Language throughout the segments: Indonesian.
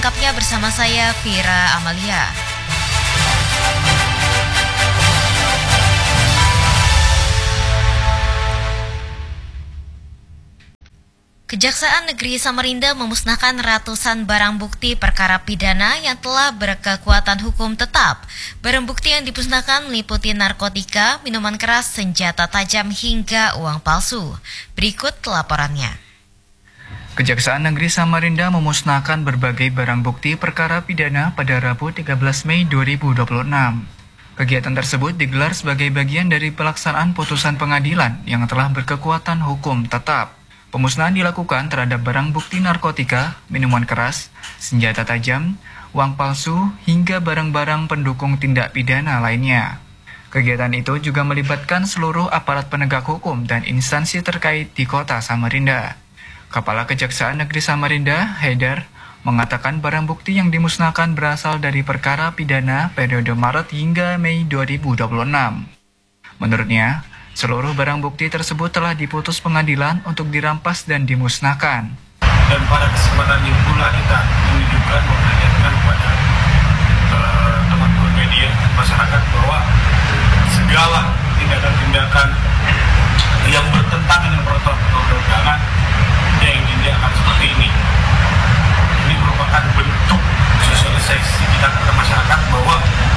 Lengkapnya bersama saya, Vira Amalia. Kejaksaan Negeri Samarinda memusnahkan ratusan barang bukti perkara pidana yang telah berkekuatan hukum tetap. Barang bukti yang dimusnahkan meliputi narkotika, minuman keras, senjata tajam hingga uang palsu. Berikut laporannya. Kejaksaan Negeri Samarinda memusnahkan berbagai barang bukti perkara pidana pada Rabu 13 Mei 2026. Kegiatan tersebut digelar sebagai bagian dari pelaksanaan putusan pengadilan yang telah berkekuatan hukum tetap. Pemusnahan dilakukan terhadap barang bukti narkotika, minuman keras, senjata tajam, uang palsu, hingga barang-barang pendukung tindak pidana lainnya. Kegiatan itu juga melibatkan seluruh aparat penegak hukum dan instansi terkait di kota Samarinda. Kepala Kejaksaan Negeri Samarinda, Haidar, mengatakan barang bukti yang dimusnahkan berasal dari perkara pidana periode Maret hingga Mei 2026. Menurutnya, seluruh barang bukti tersebut telah diputus pengadilan untuk dirampas dan dimusnahkan. Dan pada kesempatan ini pula kita menunjukkan, mengingatkan kepada teman-teman media, masyarakat bahwa segala tindakan-tindakan yang bertentangan dengan protokol perundangan yang ditindak seperti ini merupakan bentuk sosialisasi kita kepada masyarakat bahwa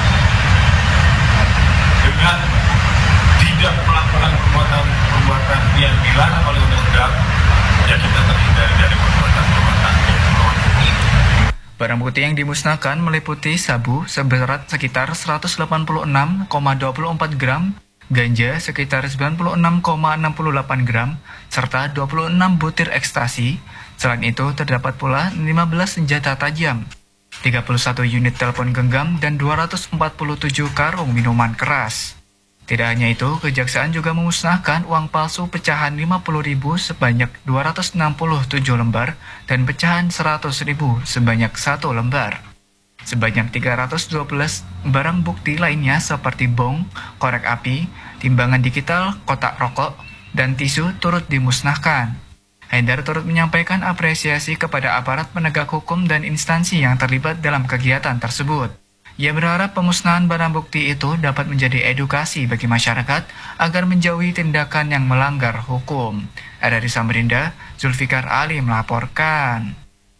dengan tidak melakukan perbuatan yang dilarang oleh undang-undang, ya kita terhindar dari perbuatan-perbuatan yang melawan hukum. Barang bukti yang dimusnahkan meliputi sabu seberat sekitar 186,24 gram, ganja sekitar 96,68 gram, serta 26 butir ekstasi. Selain itu, terdapat pula 15 senjata tajam, 31 unit telepon genggam, dan 247 karung minuman keras. Tidak hanya itu, Kejaksaan juga memusnahkan uang palsu pecahan 50.000 sebanyak 267 lembar dan pecahan 100.000 sebanyak 1 lembar. Sebanyak 312 barang bukti lainnya seperti bong, korek api, timbangan digital, kotak rokok, dan tisu turut dimusnahkan. Haidar turut menyampaikan apresiasi kepada aparat penegak hukum dan instansi yang terlibat dalam kegiatan tersebut. Ia berharap pemusnahan barang bukti itu dapat menjadi edukasi bagi masyarakat agar menjauhi tindakan yang melanggar hukum. Dari Samarinda, Zulfikar Ali melaporkan.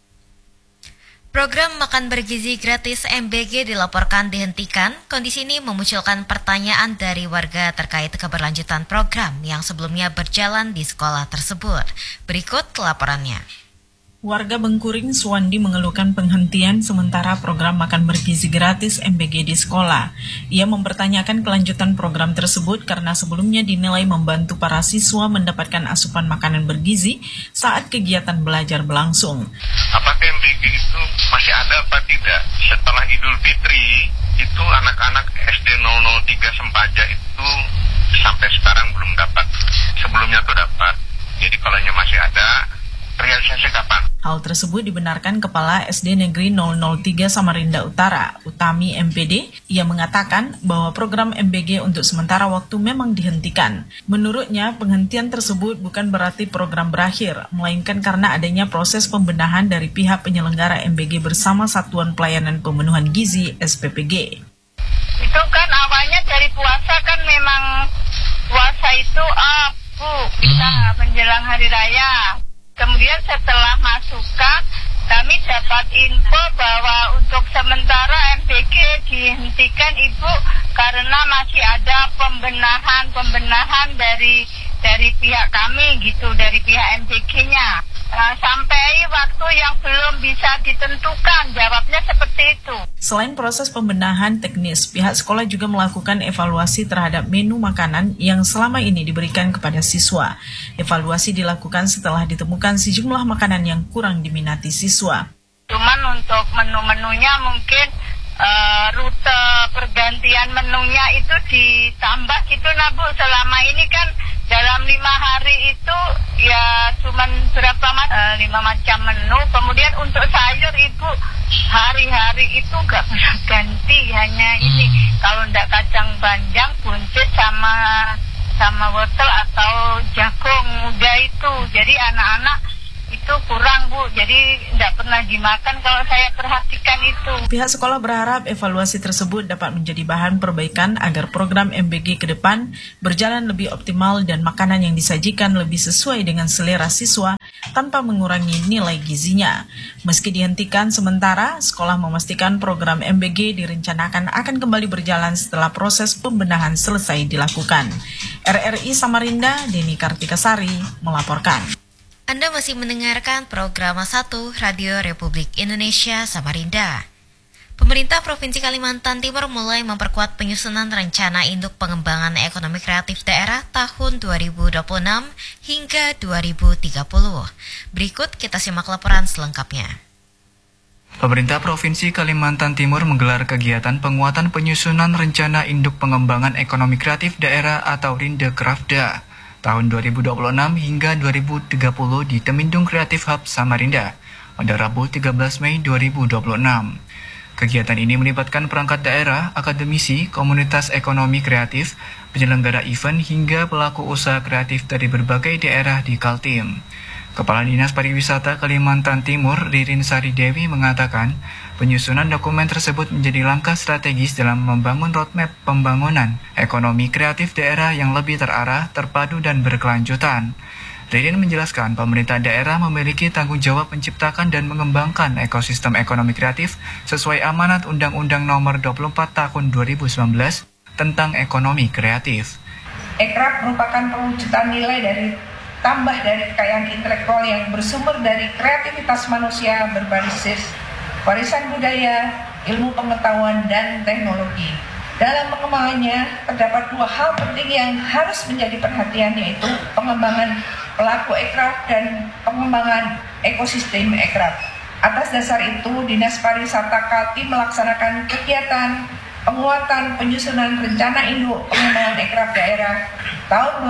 Program makan bergizi gratis MBG dilaporkan dihentikan. Kondisi ini memunculkan pertanyaan dari warga terkait keberlanjutan program yang sebelumnya berjalan di sekolah tersebut. Berikut laporannya. Warga Bengkuring, Suwandi mengeluhkan penghentian sementara program makan bergizi gratis MBG di sekolah. Ia mempertanyakan kelanjutan program tersebut karena sebelumnya dinilai membantu para siswa mendapatkan asupan makanan bergizi saat kegiatan belajar berlangsung. Apakah MBG itu masih ada apa tidak? Setelah Idul Fitri, itu anak-anak SD 003 Sempaja itu sampai sekarang belum dapat. Sebelumnya tuh dapat. Jadi kalau masih ada, realisasi kapan? Hal tersebut dibenarkan Kepala SD Negeri 003 Samarinda Utara, Utami MPD. Ia mengatakan bahwa program MBG untuk sementara waktu memang dihentikan. Menurutnya, penghentian tersebut bukan berarti program berakhir, melainkan karena adanya proses pembenahan dari pihak penyelenggara MBG bersama Satuan Pelayanan Pemenuhan Gizi SPPG. Itu kan awalnya dari puasa kan memang puasa itu bisa menjelang hari raya. Kemudian setelah masukan, kami dapat info bahwa untuk sementara MBG dihentikan Ibu karena masih ada pembenahan dari pihak kami gitu, dari pihak MBG-nya. Sampai waktu yang belum bisa ditentukan, jawabnya seperti itu. Selain proses pembenahan teknis, pihak sekolah juga melakukan evaluasi terhadap menu makanan yang selama ini diberikan kepada siswa. Evaluasi dilakukan setelah ditemukan sejumlah makanan yang kurang diminati siswa. Cuman untuk menu-menunya mungkin rute pergantian menunya itu ditambah gitu nah Bu. Selama ini kan dalam 5 hari itu ya cuman 5 macam menu. Kemudian untuk sayur Ibu hari-hari itu nggak pernah ganti, hanya ini kalau nggak kacang panjang, buncis sama wortel atau jagung muda itu. Jadi anak-anak itu itu kurang Bu, jadi tidak pernah dimakan kalau saya perhatikan itu. Pihak sekolah berharap evaluasi tersebut dapat menjadi bahan perbaikan agar program MBG ke depan berjalan lebih optimal dan makanan yang disajikan lebih sesuai dengan selera siswa tanpa mengurangi nilai gizinya. Meski dihentikan sementara, sekolah memastikan program MBG direncanakan akan kembali berjalan setelah proses pembenahan selesai dilakukan. RRI Samarinda, Deni Kartikasari melaporkan. Anda masih mendengarkan program 1 Radio Republik Indonesia Samarinda. Pemerintah Provinsi Kalimantan Timur mulai memperkuat penyusunan rencana induk pengembangan ekonomi kreatif daerah tahun 2026 hingga 2030. Berikut kita simak laporan selengkapnya. Pemerintah Provinsi Kalimantan Timur menggelar kegiatan penguatan penyusunan rencana induk pengembangan ekonomi kreatif daerah atau Rindekrafda tahun 2026 hingga 2030 di Temindung Kreatif Hub Samarinda pada Rabu 13 Mei 2026. Kegiatan ini melibatkan perangkat daerah, akademisi, komunitas ekonomi kreatif, penyelenggara event hingga pelaku usaha kreatif dari berbagai daerah di Kaltim. Kepala Dinas Pariwisata Kalimantan Timur, Ririn Sari Dewi mengatakan, penyusunan dokumen tersebut menjadi langkah strategis dalam membangun roadmap pembangunan ekonomi kreatif daerah yang lebih terarah, terpadu, dan berkelanjutan. Ririn menjelaskan pemerintah daerah memiliki tanggung jawab menciptakan dan mengembangkan ekosistem ekonomi kreatif sesuai amanat Undang-Undang Nomor 24 Tahun 2019 tentang ekonomi kreatif. Ekraf merupakan perwujudan nilai tambah dari kekayaan intelektual yang bersumber dari kreativitas manusia berbasis warisan budaya, ilmu pengetahuan, dan teknologi. Dalam pengembangannya, terdapat dua hal penting yang harus menjadi perhatian, yaitu pengembangan pelaku ekraf dan pengembangan ekosistem ekraf. Atas dasar itu, Dinas Pariwisata Kaltim melaksanakan kegiatan penguatan penyusunan rencana induk pengembangan ekraf daerah tahun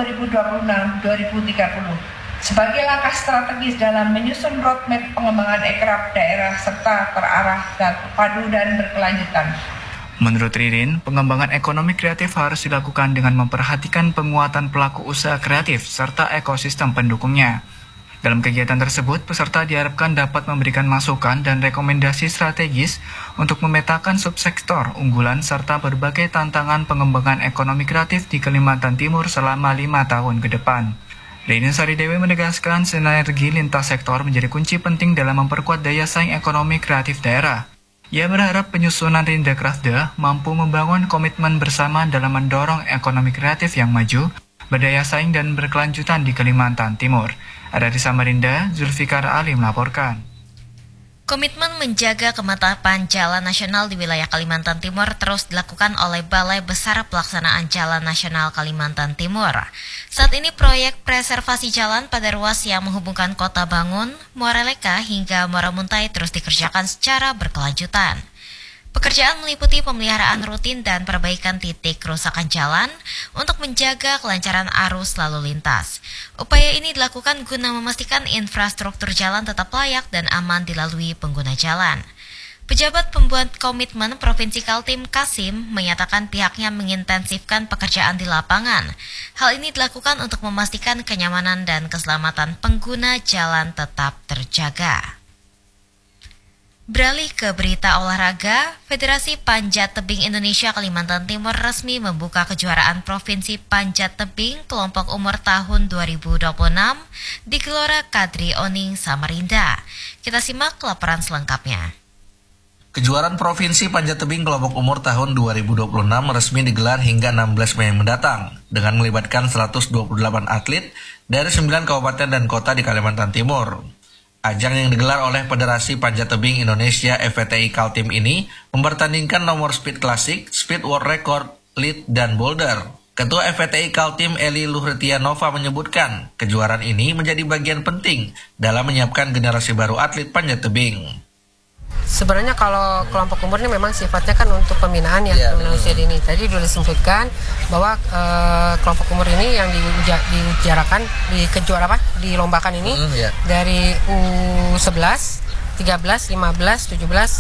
2026-2030 sebagai langkah strategis dalam menyusun roadmap pengembangan ekraf daerah serta terarah dan terpadu dan berkelanjutan. Menurut Ririn, pengembangan ekonomi kreatif harus dilakukan dengan memperhatikan penguatan pelaku usaha kreatif serta ekosistem pendukungnya. Dalam kegiatan tersebut, peserta diharapkan dapat memberikan masukan dan rekomendasi strategis untuk memetakan subsektor unggulan serta berbagai tantangan pengembangan ekonomi kreatif di Kalimantan Timur selama 5 tahun ke depan. Ririn Sari Dewi menegaskan sinergi lintas sektor menjadi kunci penting dalam memperkuat daya saing ekonomi kreatif daerah. Ia berharap penyusunan Rindekrafda mampu membangun komitmen bersama dalam mendorong ekonomi kreatif yang maju, berdaya saing dan berkelanjutan di Kalimantan Timur. Ada di Samarinda, Zulfikar Ali melaporkan. Komitmen menjaga kemantapan jalan nasional di wilayah Kalimantan Timur terus dilakukan oleh Balai Besar Pelaksanaan Jalan Nasional Kalimantan Timur. Saat ini proyek preservasi jalan pada ruas yang menghubungkan Kota Bangun, Muara Leka hingga Muara Muntai terus dikerjakan secara berkelanjutan. Pekerjaan meliputi pemeliharaan rutin dan perbaikan titik kerusakan jalan untuk menjaga kelancaran arus lalu lintas. Upaya ini dilakukan guna memastikan infrastruktur jalan tetap layak dan aman dilalui pengguna jalan. Pejabat pembuat komitmen Provinsi Kaltim Kasim menyatakan pihaknya mengintensifkan pekerjaan di lapangan. Hal ini dilakukan untuk memastikan kenyamanan dan keselamatan pengguna jalan tetap terjaga. Beralih ke berita olahraga, Federasi Panjat Tebing Indonesia Kalimantan Timur resmi membuka kejuaraan Provinsi Panjat Tebing kelompok umur tahun 2026 di Gelora Kadri Oning, Samarinda. Kita simak laporan selengkapnya. Kejuaraan Provinsi Panjat Tebing kelompok umur tahun 2026 resmi digelar hingga 16 Mei mendatang dengan melibatkan 128 atlet dari 9 kabupaten dan kota di Kalimantan Timur. Ajang yang digelar oleh Federasi Panjat Tebing Indonesia FPTI Kaltim ini mempertandingkan nomor speed klasik, speed world record, lead, dan boulder. Ketua FPTI Kaltim Eli Luhretia Nova menyebutkan kejuaraan ini menjadi bagian penting dalam menyiapkan generasi baru atlet panjat tebing. Sebenarnya kalau kelompok umur ini memang sifatnya kan untuk pembinaan pembinaan usia dini. Tadi sudah disebutkan bahwa kelompok umur ini yang dilombakan ini dari U11, 13, 15, 17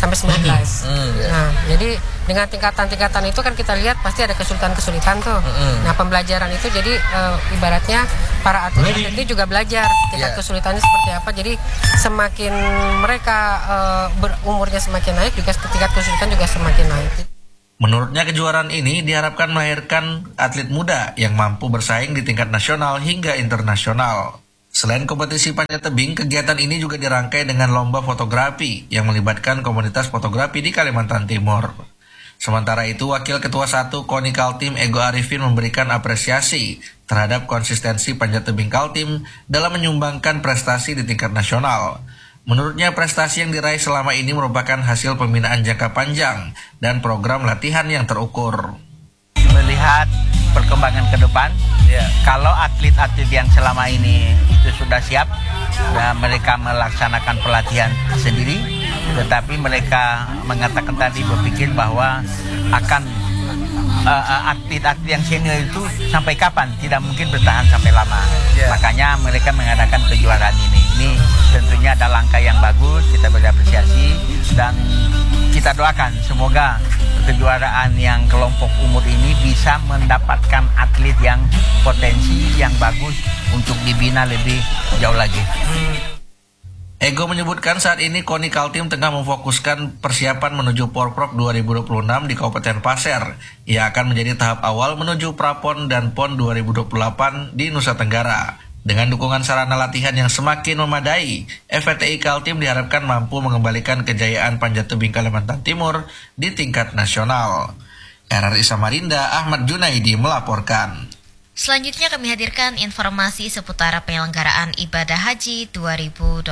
sampai 19. Nah, jadi dengan tingkatan-tingkatan itu kan kita lihat pasti ada kesulitan-kesulitan tuh. Nah, pembelajaran itu jadi ibaratnya para atlet ini juga belajar tingkat kesulitannya seperti apa. Jadi semakin mereka umurnya semakin naik, juga tingkat kesulitan juga semakin naik. Menurutnya kejuaraan ini diharapkan melahirkan atlet muda yang mampu bersaing di tingkat nasional hingga internasional. Selain kompetisi panjat tebing, kegiatan ini juga dirangkai dengan lomba fotografi yang melibatkan komunitas fotografi di Kalimantan Timur. Sementara itu, Wakil Ketua 1 KONI Kaltim Ego Arifin memberikan apresiasi terhadap konsistensi panjat tebing Kaltim dalam menyumbangkan prestasi di tingkat nasional. Menurutnya prestasi yang diraih selama ini merupakan hasil pembinaan jangka panjang dan program latihan yang terukur. Melihat perkembangan ke depan, kalau atlet-atlet yang selama ini itu sudah siap dan mereka melaksanakan pelatihan sendiri, tetapi mereka mengatakan tadi berpikir bahwa akan atlet-atlet yang senior itu sampai kapan, tidak mungkin bertahan sampai lama. Makanya mereka mengadakan kejuaraan ini. Ini tentunya ada langkah yang bagus, kita berapresiasi dan kita doakan semoga kejuaraan yang kelompok umur ini bisa mendapatkan atlet yang potensi yang bagus untuk dibina lebih jauh lagi. Ego menyebutkan saat ini KONI Kaltim tengah memfokuskan persiapan menuju Porprov 2026 di Kabupaten Pasir. Ia akan menjadi tahap awal menuju Prapon dan PON 2028 di Nusa Tenggara. Dengan dukungan sarana latihan yang semakin memadai, FPTI Kaltim diharapkan mampu mengembalikan kejayaan panjat tebing Kalimantan Timur di tingkat nasional. RRI Samarinda, Ahmad Junaidi melaporkan. Selanjutnya kami hadirkan informasi seputar penyelenggaraan ibadah haji 2026.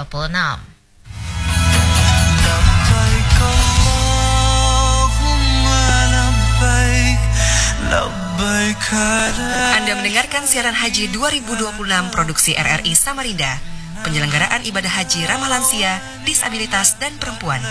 Anda mendengarkan siaran haji 2026 produksi RRI Samarinda. Penyelenggaraan ibadah haji ramah lansia, disabilitas, dan perempuan.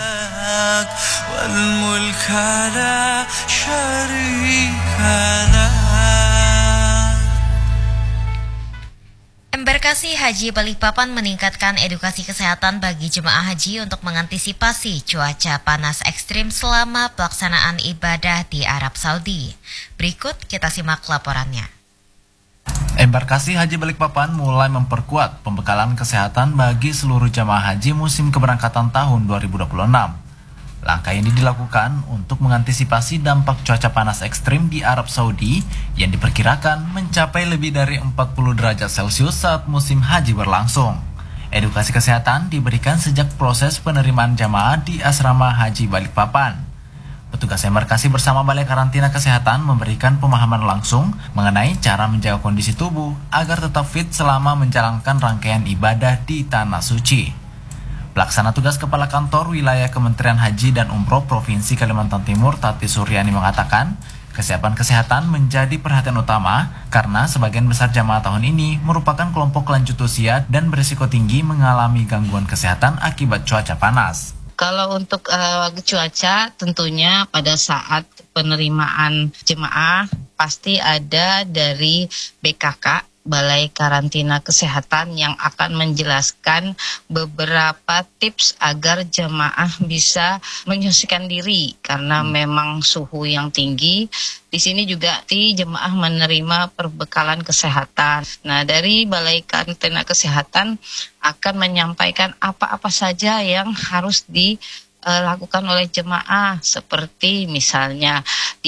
Embarkasi Haji Balikpapan meningkatkan edukasi kesehatan bagi jemaah haji untuk mengantisipasi cuaca panas ekstrim selama pelaksanaan ibadah di Arab Saudi. Berikut kita simak laporannya. Embarkasi Haji Balikpapan mulai memperkuat pembekalan kesehatan bagi seluruh jemaah haji musim keberangkatan tahun 2026. Langkah ini dilakukan untuk mengantisipasi dampak cuaca panas ekstrim di Arab Saudi yang diperkirakan mencapai lebih dari 40 derajat Celcius saat musim haji berlangsung. Edukasi kesehatan diberikan sejak proses penerimaan jamaah di Asrama Haji Balikpapan. Petugas embarkasi bersama Balai Karantina Kesehatan memberikan pemahaman langsung mengenai cara menjaga kondisi tubuh agar tetap fit selama menjalankan rangkaian ibadah di Tanah Suci. Pelaksana tugas Kepala Kantor Wilayah Kementerian Haji dan Umroh Provinsi Kalimantan Timur Tati Suryani mengatakan, kesiapan kesehatan menjadi perhatian utama karena sebagian besar jamaah tahun ini merupakan kelompok lanjut usia dan berisiko tinggi mengalami gangguan kesehatan akibat cuaca panas. Kalau untuk cuaca tentunya pada saat penerimaan jemaah pasti ada dari BKK, Balai Karantina Kesehatan, yang akan menjelaskan beberapa tips agar jemaah bisa menyesuaikan diri karena memang suhu yang tinggi. Di sini juga jemaah menerima perbekalan kesehatan. Nah, dari Balai Karantina Kesehatan akan menyampaikan apa-apa saja yang harus dilakukan oleh jemaah, seperti misalnya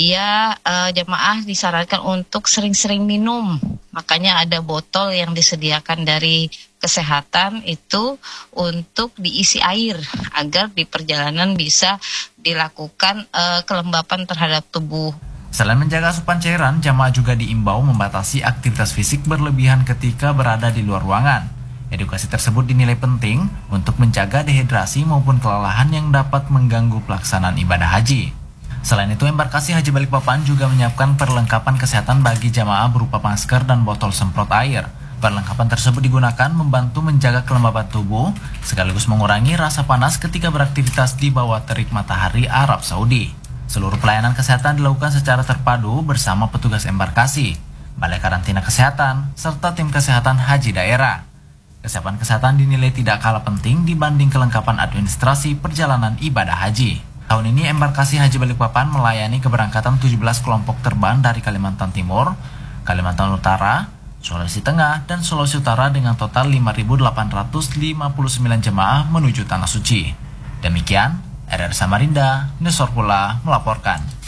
jemaah disarankan untuk sering-sering minum, makanya ada botol yang disediakan dari kesehatan itu untuk diisi air agar di perjalanan bisa dilakukan kelembapan terhadap tubuh. Selain menjaga asupan cairan, jamaah juga diimbau membatasi aktivitas fisik berlebihan ketika berada di luar ruangan. Edukasi tersebut dinilai penting untuk menjaga dehidrasi maupun kelelahan yang dapat mengganggu pelaksanaan ibadah haji. Selain itu, embarkasi Haji Balikpapan juga menyiapkan perlengkapan kesehatan bagi jamaah berupa masker dan botol semprot air. Perlengkapan tersebut digunakan membantu menjaga kelembaban tubuh, sekaligus mengurangi rasa panas ketika beraktivitas di bawah terik matahari Arab Saudi. Seluruh pelayanan kesehatan dilakukan secara terpadu bersama petugas embarkasi, Balai Karantina Kesehatan, serta tim kesehatan haji daerah. Kesiapan kesehatan dinilai tidak kalah penting dibanding kelengkapan administrasi perjalanan ibadah haji. Tahun ini embarkasi Haji Balikpapan melayani keberangkatan 17 kelompok terbang dari Kalimantan Timur, Kalimantan Utara, Sulawesi Tengah, dan Sulawesi Utara dengan total 5.859 jemaah menuju Tanah Suci. Demikian, RRI Samarinda, Nesor Pula melaporkan.